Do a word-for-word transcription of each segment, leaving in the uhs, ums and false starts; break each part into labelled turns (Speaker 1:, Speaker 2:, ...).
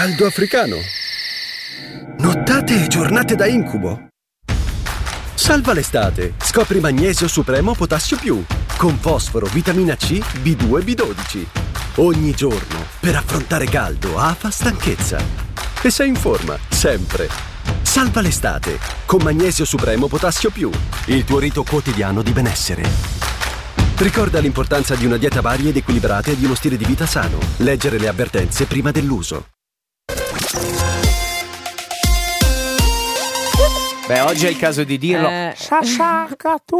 Speaker 1: caldo africano. Nottate e giornate da incubo. Salva l'estate. Scopri Magnesio Supremo Potassio Più con fosforo, vitamina C, B due e B dodici. Ogni giorno per affrontare caldo, afa, stanchezza. E sei in forma, sempre. Salva l'estate con Magnesio Supremo Potassio Più, il tuo rito quotidiano di benessere. Ricorda l'importanza di una dieta varia ed equilibrata e di uno stile di vita sano. Leggere le avvertenze prima dell'uso.
Speaker 2: Beh, oggi è il caso di dirlo.
Speaker 3: Eh.
Speaker 2: tu.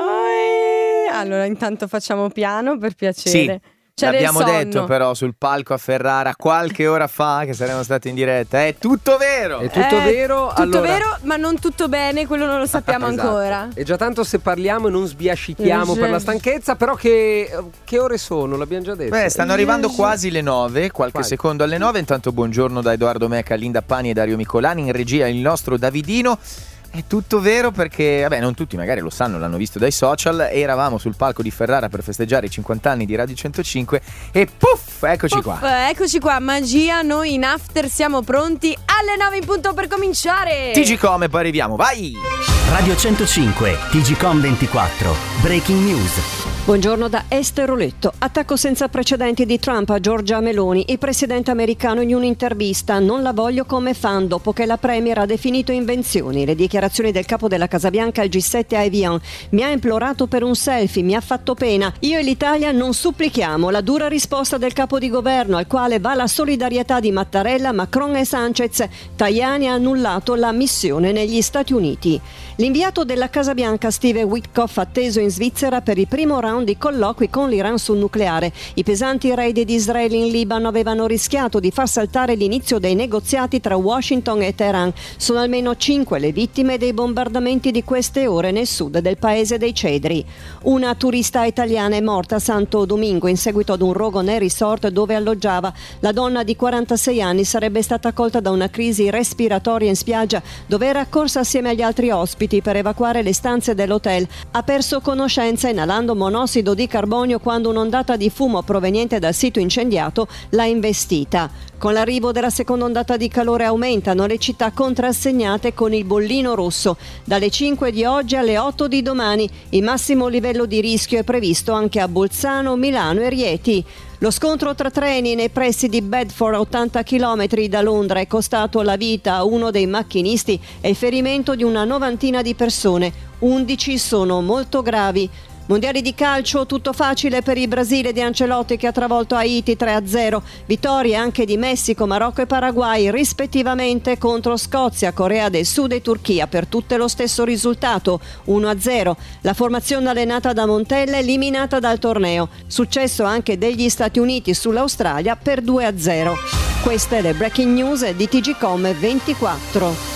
Speaker 3: Allora, intanto facciamo piano, per piacere.
Speaker 2: Sì,
Speaker 3: C'era
Speaker 2: l'abbiamo
Speaker 3: il sonno.
Speaker 2: detto però sul palco a Ferrara qualche ora fa che saremmo stati in diretta. È tutto vero.
Speaker 4: È tutto
Speaker 3: Eh,
Speaker 4: vero.
Speaker 3: Tutto
Speaker 4: allora,
Speaker 3: vero, ma non tutto bene, quello non lo sappiamo
Speaker 4: esatto.
Speaker 3: ancora.
Speaker 4: E già tanto se parliamo e non sbiascichiamo
Speaker 3: Eh,
Speaker 4: per la
Speaker 3: sì.
Speaker 4: stanchezza. Però che, che ore sono? L'abbiamo già detto.
Speaker 2: Beh, stanno arrivando quasi le nove, qualche
Speaker 4: Quasi.
Speaker 2: secondo alle nove. Intanto buongiorno da Edoardo Mecca, Linda Pani e Dario Micolani. In regia il nostro Davidino. È tutto vero perché, vabbè, non tutti magari lo sanno, l'hanno visto dai social. Eravamo sul palco di Ferrara per festeggiare i cinquanta anni di Radio centocinque e puff, eccoci
Speaker 3: Puff,
Speaker 2: qua.
Speaker 3: Eccoci qua, magia, noi in after siamo pronti alle nove in punto per cominciare.
Speaker 2: T G Com e poi arriviamo, vai!
Speaker 5: Radio centocinque, T G Com ventiquattro, Breaking News.
Speaker 6: Buongiorno da Esther Roletto. Attacco senza precedenti di Trump a Giorgia Meloni. Il presidente americano in un'intervista: non la voglio come fan dopo che la premier ha definito invenzioni. Le dichiarazioni del capo della Casa Bianca al G sette a Evian. Mi ha implorato per un selfie, mi ha fatto pena. Io e l'Italia non supplichiamo. La dura risposta del capo di governo, al quale va la solidarietà di Mattarella, Macron e Sanchez. Tajani ha annullato la missione negli Stati Uniti. L'inviato della Casa Bianca Steve Witkoff atteso in Svizzera per il primo round di colloqui con l'Iran sul nucleare. I pesanti raid di Israele in Libano avevano rischiato di far saltare l'inizio dei negoziati tra Washington e Teheran. Sono almeno cinque le vittime dei bombardamenti di queste ore nel sud del paese dei Cedri. Una turista italiana è morta a Santo Domingo in seguito ad un rogo nel resort dove alloggiava. La donna di quarantasei anni sarebbe stata colta da una crisi respiratoria in spiaggia dove era accorsa assieme agli altri ospiti per evacuare le stanze dell'hotel. Ha perso conoscenza inalando monossido di carbonio quando un'ondata di fumo proveniente dal sito incendiato l'ha investita. Con l'arrivo della seconda ondata di calore aumentano le città contrassegnate con il bollino rosso. Dalle cinque di oggi alle otto di domani il massimo livello di rischio è previsto anche a Bolzano, Milano e Rieti. Lo scontro tra treni nei pressi di Bedford, a ottanta chilometri da Londra, è costato la vita a uno dei macchinisti e il ferimento di una novantina di persone. undici sono molto gravi. Mondiali di calcio, tutto facile per il Brasile di Ancelotti che ha travolto Haiti tre a zero. Vittorie anche di Messico, Marocco e Paraguay rispettivamente contro Scozia, Corea del Sud e Turchia, per tutte lo stesso risultato, uno a zero. La formazione allenata da Montella eliminata dal torneo. Successo anche degli Stati Uniti sull'Australia per due a zero. Queste le breaking news di T G Com ventiquattro.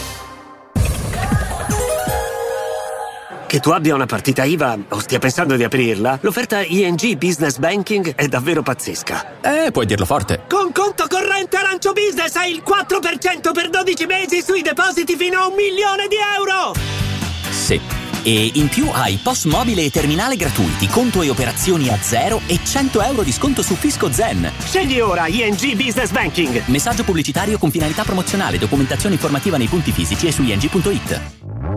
Speaker 7: Che tu abbia una partita I V A o stia pensando di aprirla, l'offerta I N G Business Banking è davvero pazzesca.
Speaker 8: Eh, puoi dirlo forte.
Speaker 7: Con conto corrente Arancio Business hai il quattro per cento per dodici mesi sui depositi fino a un milione di euro!
Speaker 8: Sì. E in più hai P O S mobile e terminale gratuiti, conto e operazioni a zero e cento euro di sconto su Fisco Zen.
Speaker 7: Scegli ora I N G Business Banking.
Speaker 8: Messaggio pubblicitario con finalità promozionale, documentazione informativa nei punti fisici e su i n g punto i t.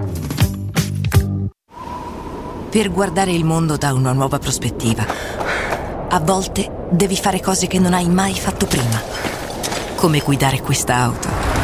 Speaker 9: Per guardare il mondo da una nuova prospettiva, a volte devi fare cose che non hai mai fatto prima, come guidare questa auto.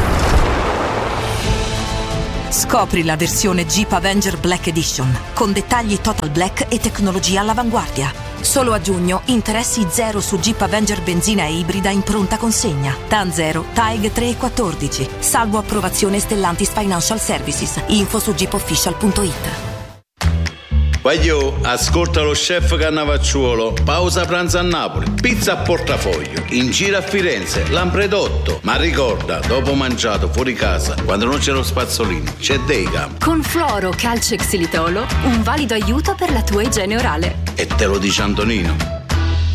Speaker 9: Scopri la versione Jeep Avenger Black Edition, con dettagli total black e tecnologia all'avanguardia. Solo a giugno, interessi zero su Jeep Avenger benzina e ibrida in pronta consegna. T A N zero, T A E G tre e quattordici, salvo approvazione Stellantis Financial Services. Info su jeep official punto i t.
Speaker 10: Voglio, ascolta lo chef Cannavacciuolo, pausa pranzo a Napoli, pizza a portafoglio, in giro a Firenze, Lampredotto. Ma ricorda, dopo mangiato fuori casa, quando non c'è lo spazzolino, c'è Deicam.
Speaker 11: Con Fluoro Calcio e Xilitolo, un valido aiuto per la tua igiene orale.
Speaker 10: E te lo dice Antonino.